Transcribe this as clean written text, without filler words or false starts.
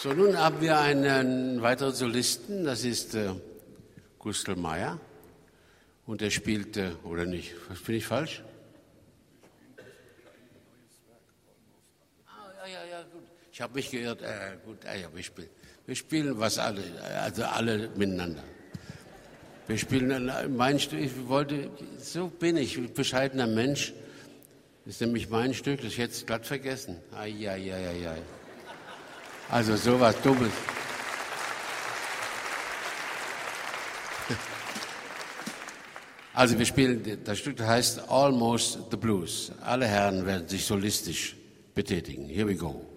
So, nun haben wir einen weiteren Solisten, das ist Gustl Meyer. Und er spielt, oder nicht, bin ich falsch? Ja, gut. Ich habe mich geirrt. Gut, ja, wir spielen was alle, also alle miteinander. Wir spielen mein Stück, so bin ich, ein bescheidener Mensch. Das ist nämlich mein Stück, das ich jetzt glatt vergessen. Ai. Also sowas Dummes. Also wir spielen, das Stück heißt Almost the Blues. Alle Herren werden sich solistisch betätigen. Here we go.